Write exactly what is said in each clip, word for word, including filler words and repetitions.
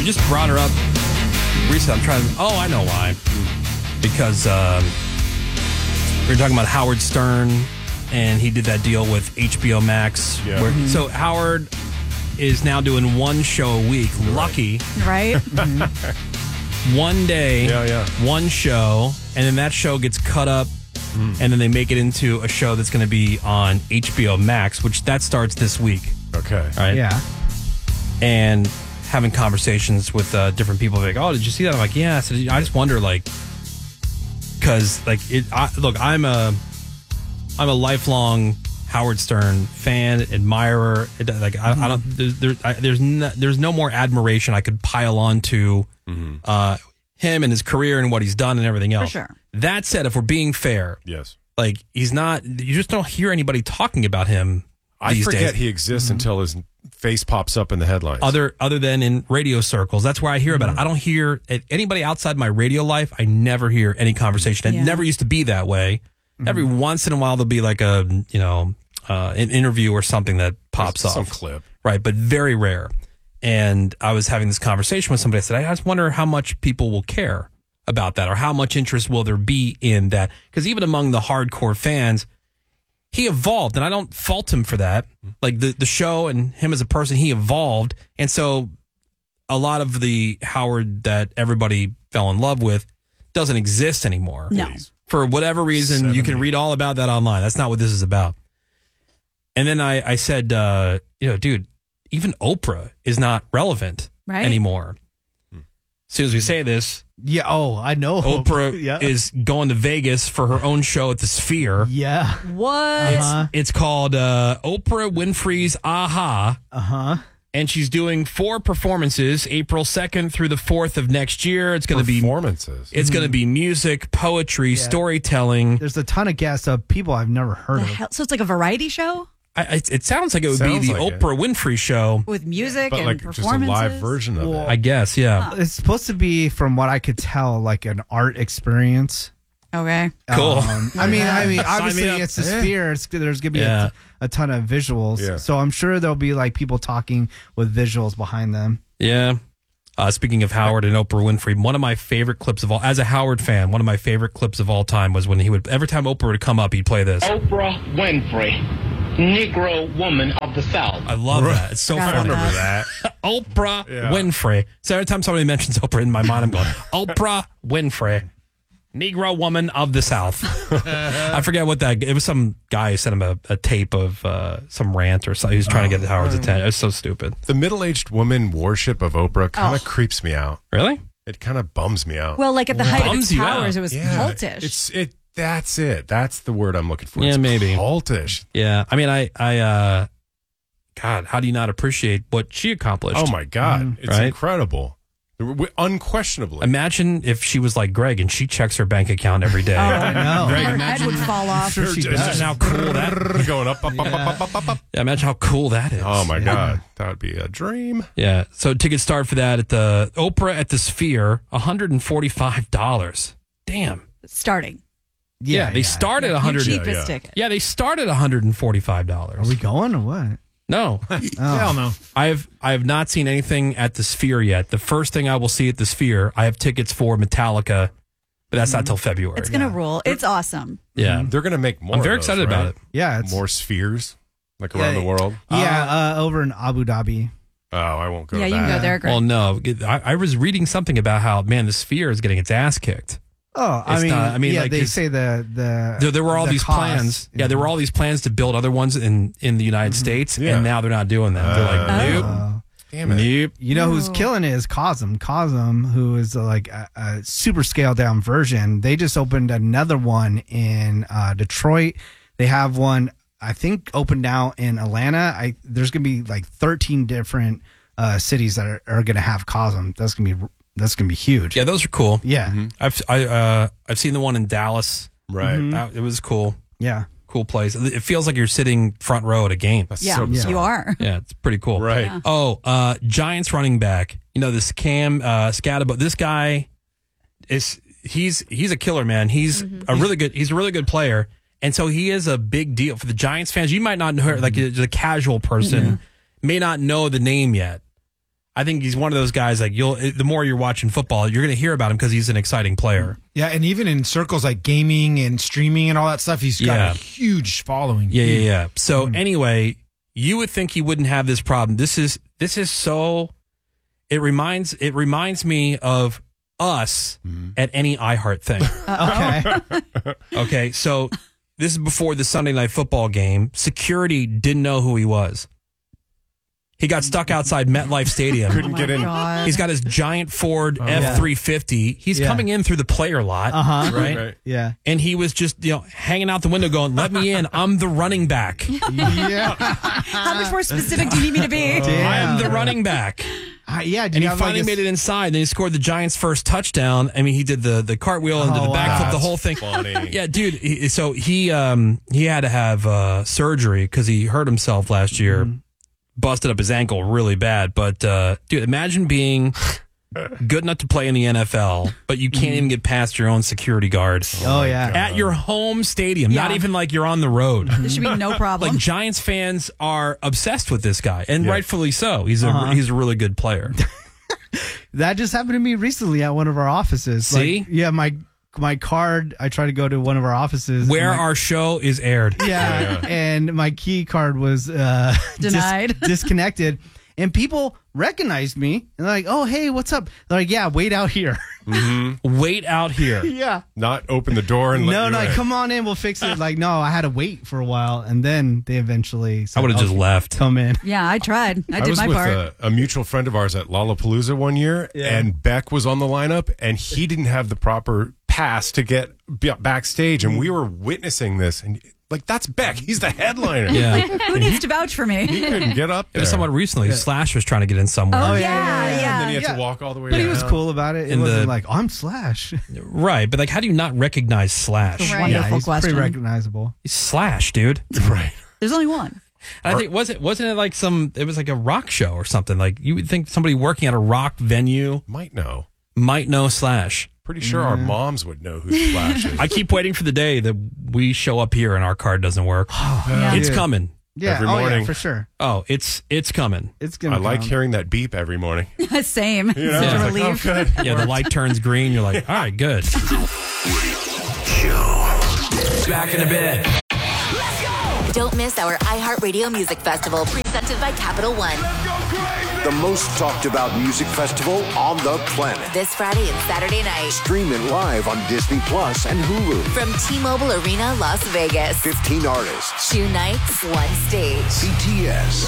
just brought her up recently. I'm trying to, oh, I know why. Because um, we were talking about Howard Stern, and he did that deal with H B O Max. Yeah. Where, Mm-hmm. So Howard is now doing one show a week. Right. Lucky. Right? One day, Yeah, yeah. one show, and then that show gets cut up, Mm. and then they make it into a show that's going to be on H B O Max, which that starts this week. Okay. Right? Yeah. And having conversations with uh, different people, like, oh, did you see that? I'm like, yeah. So I just wonder, like, because, like, it. I, look, I'm a, I'm a lifelong Howard Stern fan, admirer. It, like, I, I don't. There's there, I, there's no, there's no more admiration I could pile on to Mm-hmm. uh, him and his career and what he's done and everything else. sure. That said, if we're being fair, Yes. like, he's not. You just don't hear anybody talking about him. I these forget days. he exists until his face pops up in the headlines. Other other than in radio circles. That's where I hear about Mm-hmm. it. I don't hear anybody outside my radio life. I never hear any conversation. It Yeah. never used to be that way. Mm-hmm. Every once in a while there'll be like a, you know, uh, an interview or something that pops Some off. clip. Right, but very rare. And I was having this conversation with somebody. I said, I just wonder how much people will care about that, or how much interest will there be in that? Because even among the hardcore fans, he evolved, and I don't fault him for that. Like the, the show and him as a person, he evolved. And so a lot of the Howard that everybody fell in love with doesn't exist anymore. No. For whatever reason, you can read all about that online. That's not what this is about. And then I, I said, uh, you know, dude, even Oprah is not relevant Right. anymore. As soon as we say this, Yeah. Oh, I know. Oprah yeah. is going to Vegas for her own show at the Sphere. Yeah. What? Uh-huh. It's called uh, Oprah Winfrey's Aha. Uh huh. And she's doing four performances, April second through the fourth of next year. It's going to be Performances. it's going to be music, poetry, storytelling. There's a ton of guests of people I've never heard The of. hell? So it's like a variety show I, it, it sounds like it would Sounds be the like it. Oprah Winfrey show. with music But and like just a performances. live version of Well, it. I guess, yeah. It's supposed to be, from what I could tell, like an art experience. Okay. Cool. Um, I mean, I mean, Sign me obviously up. it's the Yeah. Sphere. It's, there's gonna be Yeah. a, a ton of visuals, Yeah. so I'm sure there'll be like people talking with visuals behind them. Yeah. Uh, speaking of Howard and Oprah Winfrey, one of my favorite clips of all, as a Howard fan, one of my favorite clips of all time was when he would, every time Oprah would come up, he'd play this. Oprah Winfrey, Negro woman of the South. I love that. It's so Forgot funny. about Remember that? Oprah Yeah. Winfrey. So every time somebody mentions Oprah in my mind, I'm going, Oprah Winfrey, Negro woman of the South. I forget what that, it was some guy who sent him a, a tape of uh, some rant or something. He was trying to get Howard's attention. It was so stupid. The middle-aged woman worship of Oprah kind of Oh. creeps me out. Really? It kind of bums me out. Well, like at the height of Bums its you out. powers, it was yeah, cultish. It's it. That's it. That's the word I'm looking for. Yeah, It's maybe. cultish. Yeah. I mean, I, I, uh, God, how do you not appreciate what she accomplished? Oh my God, it's Right? incredible. W- Unquestionably. Imagine if she was like Greg and she checks her bank account every day. I know. Greg, Her imagine, head would fall off. Sure she Just- does. imagine how cool that. Going up, up, up, up, up, up, up. Yeah, imagine how cool that is. Oh my God, that would be a dream. Yeah. So tickets start for that at the Oprah at the Sphere, one hundred forty-five dollars. Damn. Starting. Yeah, they start at one hundred. Your cheapest yeah. ticket. Yeah, they start at one hundred forty-five Are dollars. we going or what? No, Hell no. I have I have not seen anything at the Sphere yet. The first thing I will see at the Sphere, I have tickets for Metallica, but that's not till February. It's gonna rule. It's awesome. yeah, They're going to make more. I'm very of those, excited about right? it. Yeah, it's More spheres, like Yeah, around the world. yeah, uh, over in Abu Dhabi. Oh, I won't go. yeah, to you can that. go there. Greg. Well, no, I, I was reading something about how man the Sphere is getting its ass kicked. Oh, I It's mean, not- I mean, yeah, like, they it's- say the the There, there were all the these cost, plans. Yeah, there you were know. all these plans to build other ones in, in the United States, Yeah. and now they're not doing that. They're like, Uh, nope, Uh, Damn it. nope. You know who's No. killing it is Cosm. Cosm, who is uh, like a, a super scaled down version. They just opened another one in uh, Detroit. They have one, I think, opened now in Atlanta. I there's gonna be like thirteen different uh, cities that are, are gonna have Cosm. That's gonna be that's gonna be huge. Yeah, those are cool. Yeah, I've I uh I've seen the one in Dallas. Right. Uh, it was cool, yeah. cool place. It feels like you're sitting front row at a game. That's yeah, so bizarre. you are. Yeah, it's pretty cool. Right. Yeah. Oh, uh, Giants running back. You know this Cam uh, Scatterbo. This guy is he's he's a killer, man. He's a really good. He's a really good player, and so he is a big deal for the Giants fans. You might not know, like the casual person may not know the name yet. I think he's one of those guys like you'll the more you're watching football, you're going to hear about him because he's an exciting player. Yeah, and even in circles like gaming and streaming and all that stuff, he's got Yeah. a huge following. Yeah, yeah, yeah. So anyway, you would think he wouldn't have this problem. This is this is so. It reminds it reminds me of us at any iHeart thing. Okay. Okay, so this is before the Sunday Night Football game. Security didn't know who he was. He got stuck outside MetLife Stadium. Couldn't get in. God. He's got his giant Ford F three fifty. He's Yeah. coming in through the player lot, Uh-huh. right? Right. Yeah. And he was just, you know, hanging out the window going, let me in. I'm the running back. Yeah. How much more specific do you need me to be? I am the running back. Uh, yeah. Do And you he have, finally like, a- made it inside. Then he scored the Giants' first touchdown. I mean, he did the the cartwheel and did the Oh, backflip, wow. the whole thing. Funny. Yeah, dude. He, so he um he had to have uh, surgery because he hurt himself last year, Mm-hmm. busted up his ankle really bad. But uh, dude, imagine being good enough to play in the N F L, but you can't even get past your own security guard Oh, yeah. at your home stadium. Not Yeah. even like you're on the road. There should be no problem. Like Giants fans are obsessed with this guy, and Yeah. rightfully so. He's a Uh-huh. he's a really good player. That just happened to me recently at one of our offices. See? Like, yeah, my my card, I tried to go to one of our offices. Where and my- our show is aired. Yeah, and my key card was uh, dis- Denied. disconnected. And people recognized me. And they're like, oh, hey, what's up? They're like, yeah, wait out here. Wait out here. yeah. Not open the door and let No, you no, in. come on in. We'll fix it. Like, no, I had to wait for a while. And then they eventually said, I would have just "Okay, left. come in. yeah, I tried. I I did was my with part. a, a mutual friend of ours at Lollapalooza one year, and Beck was on the lineup, and he didn't have the proper pass to get b- backstage, and we were witnessing this, and like that's Beck, he's the headliner. Yeah. Who needs to vouch for me? He couldn't get up It there. was somewhat recently. Slash was trying to get in somewhere. Oh, yeah, yeah, yeah, yeah. and then he had Yeah. to walk all the way But down. he was cool about it. It In wasn't the- like, I'm Slash. Right. But like, how do you not recognize Slash? Right. yeah, Wonderful he's question. pretty recognizable. He's Slash, dude. Right. There's only one. I think was it wasn't it like some it was like a rock show or something. Like you would think somebody working at a rock venue Might know. might know Slash. Pretty sure our moms would know who Slash is. I keep waiting for the day that we show up here and our card doesn't work. Yeah. It's Yeah. coming. Yeah, Every oh, yeah, morning. for sure. Oh, it's it's coming. It's gonna I like come. hearing that beep every morning. Same. You know, Such a it's like, relief. oh, good. Yeah, the light turns green. You're like, all right, good. Back in a bit. Don't miss our iHeartRadio Music Festival presented by Capital One. The most talked about music festival on the planet. This Friday and Saturday night Stream it live on Disney Plus and Hulu. from T-Mobile Arena, Las Vegas. fifteen artists. Two nights, one stage. B T S,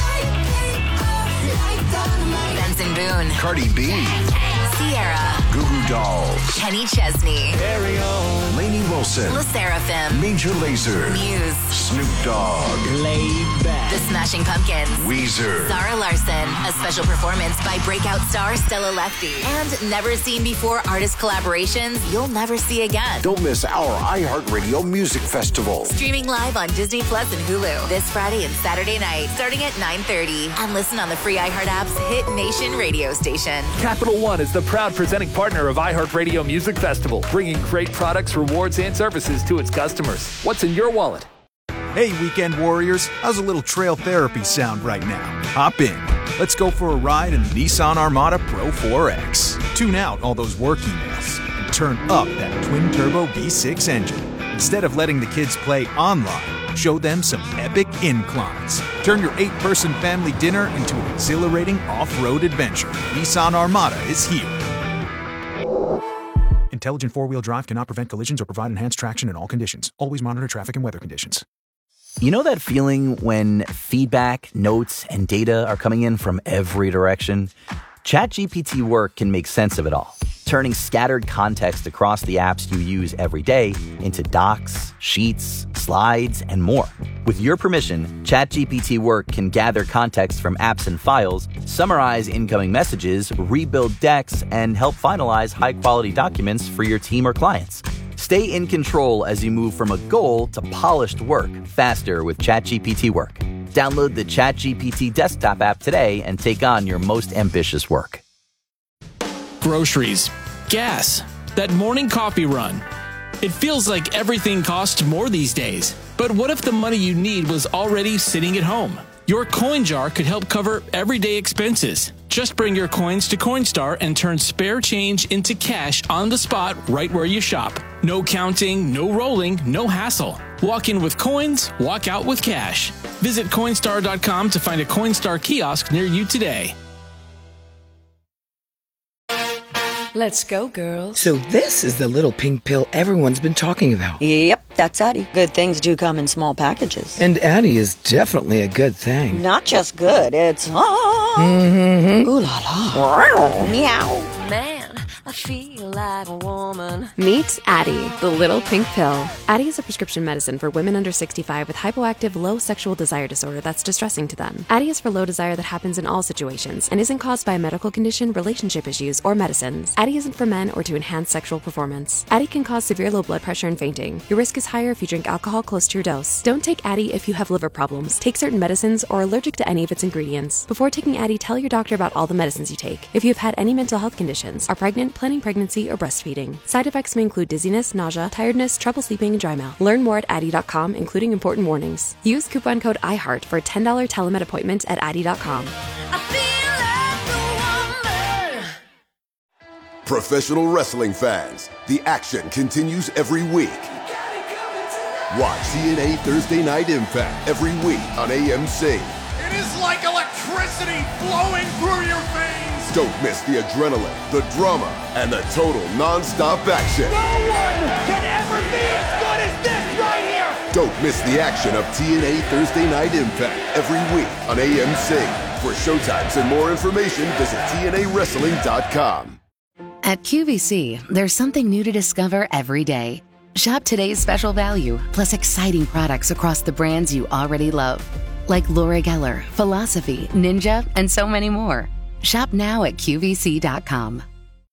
Benson Boone, Cardi B, Sierra, Goo Goo Dolls, Kenny Chesney, Lainey Wilson, La Seraphim, Major Lazer, Muse, Snoop Dogg, The Smashing Pumpkins, Weezer. Zara Larson, a special performance by breakout star Stella Lefty, and never seen before artist collaborations you'll never see again. Don't miss our iHeartRadio Music Festival. Streaming live on Disney Plus and Hulu this Friday and Saturday night, starting at nine thirty. And listen on the free iHeart app's Hit Nation radio station. Capital One is the proud presenting partner of iHeartRadio Music Festival, bringing great products, rewards, and services to its customers. What's in your wallet? Hey, weekend warriors, how's a little trail therapy sound right now? Hop in. Let's go for a ride in the Nissan Armada Pro four X. Tune out all those work emails and turn up that twin-turbo V six engine. Instead of letting the kids play online, show them some epic inclines. Turn your eight-person family dinner into an exhilarating off-road adventure. Nissan Armada is here. Intelligent four-wheel drive cannot prevent collisions or provide enhanced traction in all conditions. Always monitor traffic and weather conditions. You know that feeling when feedback, notes, and data are coming in from every direction? ChatGPT Work can make sense of it all, turning scattered context across the apps you use every day into docs, sheets, slides, and more. With your permission, ChatGPT Work can gather context from apps and files, summarize incoming messages, rebuild decks, and help finalize high-quality documents for your team or clients. Stay in control as you move from a goal to polished work faster with ChatGPT Work. Download the ChatGPT desktop app today and take on your most ambitious work. Groceries, gas, that morning coffee run. It feels like everything costs more these days. But what if the money you need was already sitting at home? Your coin jar could help cover everyday expenses. Just bring your coins to Coinstar and turn spare change into cash on the spot right where you shop. No counting, no rolling, no hassle. Walk in with coins, walk out with cash. Visit Coinstar dot com to find a Coinstar kiosk near you today. Let's go, girls. So this is the little pink pill everyone's been talking about. Yep, that's Addie. Good things do come in small packages. And Addie is definitely a good thing. Not just good, it's... Ah. Mm-hmm. Ooh la la. Meow. Man, I feel like a woman. Meet Addie, the little pink pill. Addie is a prescription medicine for women under sixty-five with hypoactive low sexual desire disorder that's distressing to them. Addie is for low desire that happens in all situations and isn't caused by a medical condition, relationship issues, or medicines. Addie isn't for men or to enhance sexual performance. Addie can cause severe low blood pressure and fainting. Your risk is higher if you drink alcohol close to your dose. Don't take Addie if you have liver problems, take certain medicines, or are allergic to any of its ingredients. Before taking Addie, tell your doctor about all the medicines you take. If you have had any mental health conditions, are pregnant, planning pregnancy, or breastfeeding. Side effects may include dizziness, nausea, tiredness, trouble sleeping, and dry mouth. Learn more at Addie dot com, including important warnings. Use coupon code iHeart for a ten dollars telemed appointment at Addie dot com. Professional wrestling fans, the action continues every week. Watch T N A Thursday Night Impact every week on A M C. It is like electricity flowing through your veins. Don't miss the adrenaline, the drama, and the total non-stop action. No one can ever be as good as this right here. Don't miss the action of T N A Thursday Night Impact every week on A M C. For showtimes and more information, visit T N A wrestling dot com. At Q V C, there's something new to discover every day. Shop today's special value, plus exciting products across the brands you already love. Like Laura Geller, Philosophy, Ninja, and so many more. Shop now at Q V C dot com.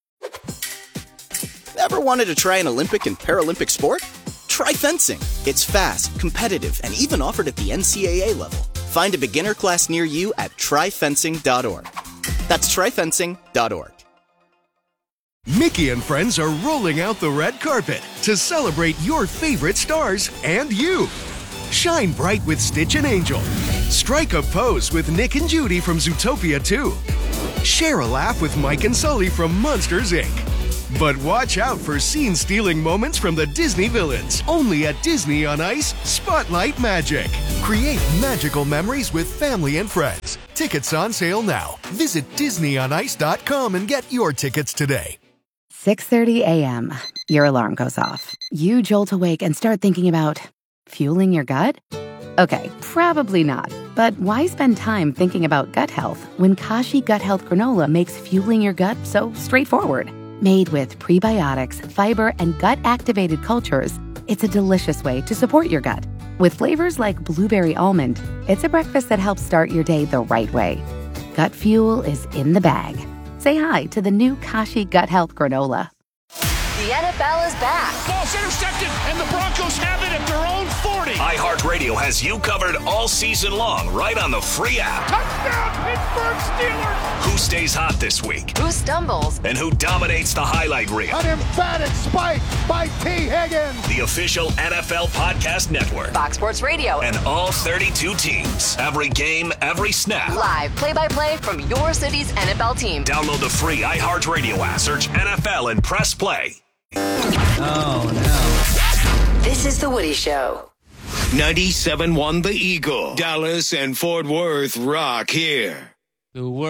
Ever wanted to try an Olympic and Paralympic sport? Try fencing. It's fast, competitive, and even offered at the N C A A level. Find a beginner class near you at try fencing dot org. That's try fencing dot org. Mickey and friends are rolling out the red carpet to celebrate your favorite stars and you. Shine bright with Stitch and Angel. Strike a pose with Nick and Judy from Zootopia two. Share a laugh with Mike and Sully from Monsters, Incorporated. But watch out for scene-stealing moments from the Disney villains. Only at Disney on Ice Spotlight Magic. Create magical memories with family and friends. Tickets on sale now. Visit Disney on ice dot com and get your tickets today. six thirty a.m. Your alarm goes off. You jolt awake and start thinking about fueling your gut? Okay, probably not. But why spend time thinking about gut health when Kashi Gut Health Granola makes fueling your gut so straightforward? Made with prebiotics, fiber, and gut-activated cultures, it's a delicious way to support your gut. With flavors like blueberry almond, it's a breakfast that helps start your day the right way. Gut fuel is in the bag. Say hi to the new Kashi Gut Health Granola. The N F L is back. Ball's intercepted, and the Broncos have it at their own forty. iHeartRadio has you covered all season long, right on the free app. Touchdown, Pittsburgh Steelers! Who stays hot this week? Who stumbles? And who dominates the highlight reel? An emphatic spike by T. Higgins. The official N F L Podcast Network. Fox Sports Radio. And all thirty-two teams. Every game, every snap. Live play-by-play from your city's N F L team. Download the free iHeartRadio app. Search N F L and press play. Oh, no. This is The Woody Show. ninety-seven point one The Eagle. Dallas and Fort Worth rock here. The